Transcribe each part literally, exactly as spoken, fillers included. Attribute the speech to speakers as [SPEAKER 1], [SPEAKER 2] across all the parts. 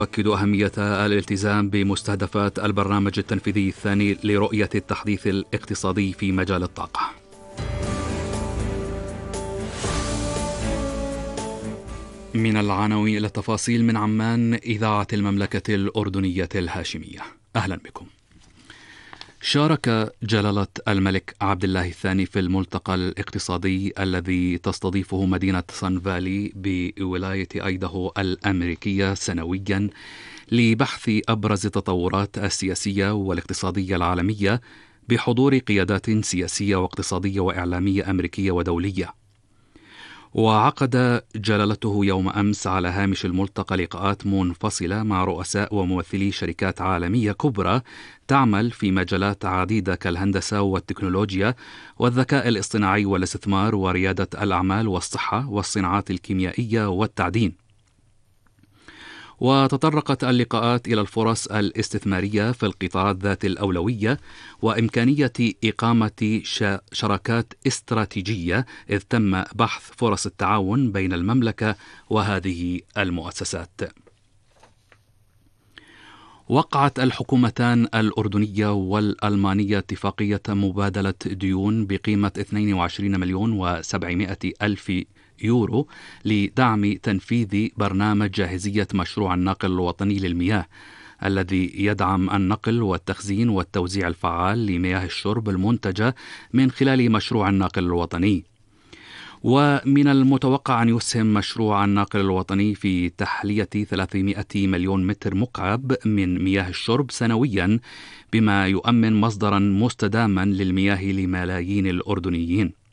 [SPEAKER 1] تؤكد أهمية الالتزام بمستهدفات البرنامج التنفيذي الثاني لرؤية التحديث الاقتصادي في مجال الطاقة. من العناوين إلى التفاصيل من عمان، إذاعة المملكة الأردنية الهاشمية، أهلا بكم. شارك جلالة الملك عبد الله الثاني في الملتقى الاقتصادي الذي تستضيفه مدينة سان فالي بولاية أيداهو الأمريكية سنويا لبحث أبرز التطورات السياسية والاقتصادية العالمية بحضور قيادات سياسية واقتصادية وإعلامية أمريكية ودولية. وعقد جلالته يوم أمس على هامش الملتقى لقاءات منفصلة مع رؤساء وممثلي شركات عالمية كبرى تعمل في مجالات عديدة كالهندسة والتكنولوجيا والذكاء الاصطناعي والاستثمار وريادة الأعمال والصحة والصناعات الكيميائية والتعدين. وتطرقت اللقاءات إلى الفرص الاستثمارية في القطاعات ذات الأولوية وإمكانية إقامة شراكات استراتيجية، إذ تم بحث فرص التعاون بين المملكة وهذه المؤسسات. وقعت الحكومتان الأردنية والألمانية اتفاقية مبادلة ديون بقيمة اثنين وعشرين مليون وسبعمائة ألف يورو لدعم تنفيذ برنامج جاهزية مشروع الناقل الوطني للمياه الذي يدعم النقل والتخزين والتوزيع الفعال لمياه الشرب المنتجة من خلال مشروع الناقل الوطني. ومن المتوقع أن يسهم مشروع الناقل الوطني في تحلية ثلاثمائة مليون متر مكعب من مياه الشرب سنويا، بما يؤمن مصدرا مستداما للمياه لملايين الأردنيين.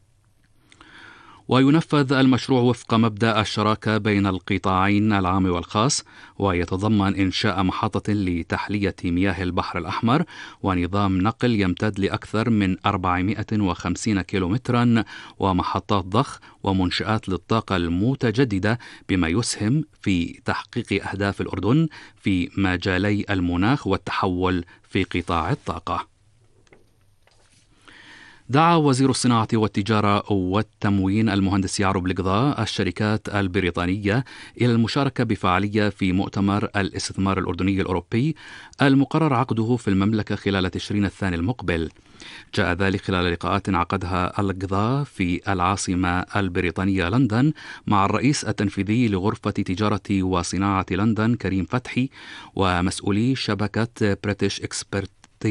[SPEAKER 1] وينفذ المشروع وفق مبدأ الشراكة بين القطاعين العام والخاص، ويتضمن إنشاء محطة لتحلية مياه البحر الأحمر ونظام نقل يمتد لأكثر من أربعمائة وخمسين كيلومترا ومحطات ضخ ومنشآت للطاقة المتجددة، بما يسهم في تحقيق أهداف الأردن في مجالي المناخ والتحول في قطاع الطاقة. دعا وزير الصناعة والتجارة والتموين المهندس يعرب القضاء الشركات البريطانية إلى المشاركة بفعالية في مؤتمر الاستثمار الأردني الأوروبي المقرر عقده في المملكة خلال تشرين الثاني المقبل. جاء ذلك خلال لقاءات عقدها القضاء في العاصمة البريطانية لندن مع الرئيس التنفيذي لغرفة تجارة وصناعة لندن كريم فتحي ومسؤولي شبكة بريتش إكسبرت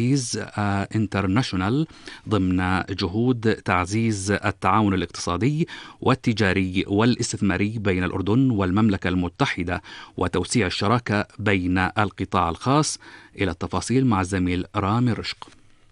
[SPEAKER 1] انترناشونال ضمن جهود تعزيز التعاون الاقتصادي والتجاري والاستثماري بين الأردن والمملكة المتحدة وتوسيع الشراكة بين القطاع الخاص. إلى التفاصيل مع الزميل رامي رشق.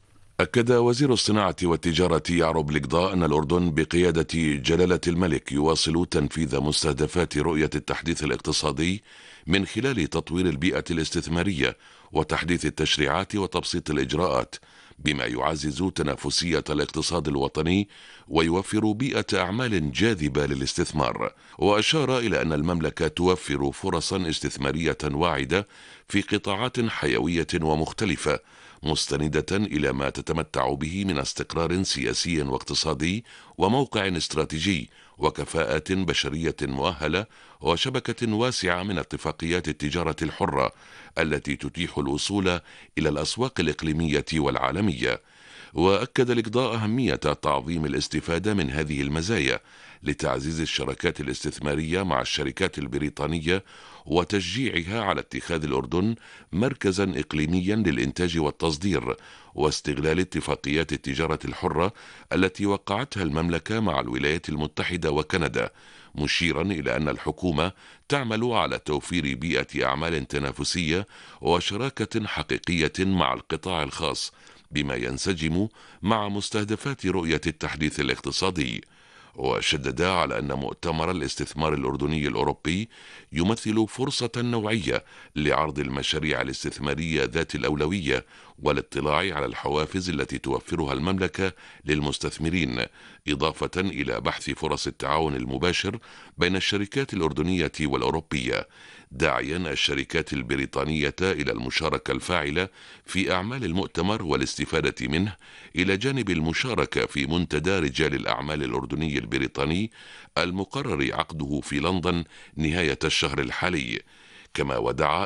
[SPEAKER 2] أكد وزير الصناعة والتجارة يعرب القضاء أن الأردن بقيادة جلالة الملك يواصل تنفيذ مستهدفات رؤية التحديث الاقتصادي من خلال تطوير البيئة الاستثمارية وتحديث التشريعات وتبسيط الإجراءات، بما يعزز تنافسية الاقتصاد الوطني ويوفر بيئة أعمال جاذبة للاستثمار. وأشار إلى أن المملكة توفر فرصا استثمارية واعدة في قطاعات حيوية ومختلفة، مستندة إلى ما تتمتع به من استقرار سياسي واقتصادي وموقع استراتيجي وكفاءة بشرية مؤهلة وشبكة واسعة من اتفاقيات التجارة الحرة التي تتيح الوصول إلى الأسواق الإقليمية والعالمية. وأكد الإقضاء أهمية تعظيم الاستفادة من هذه المزايا لتعزيز الشراكات الاستثمارية مع الشركات البريطانية وتشجيعها على اتخاذ الأردن مركزا إقليميا للإنتاج والتصدير واستغلال اتفاقيات التجارة الحرة التي وقعتها المملكة مع الولايات المتحدة وكندا، مشيرا إلى أن الحكومة تعمل على توفير بيئة أعمال تنافسية وشراكة حقيقية مع القطاع الخاص بما ينسجم مع مستهدفات رؤية التحديث الاقتصادي. وشدد على أن مؤتمر الاستثمار الأردني الأوروبي يمثل فرصة نوعية لعرض المشاريع الاستثمارية ذات الأولوية والاطلاع على الحوافز التي توفرها المملكة للمستثمرين، إضافة إلى بحث فرص التعاون المباشر بين الشركات الأردنية والأوروبية، داعيا الشركات البريطانية إلى المشاركة الفاعلة في أعمال المؤتمر والاستفادة منه، إلى جانب المشاركة في منتدى رجال الأعمال الأردني البريطاني المقرر عقده في لندن نهاية الشهر الحالي. كما ودعا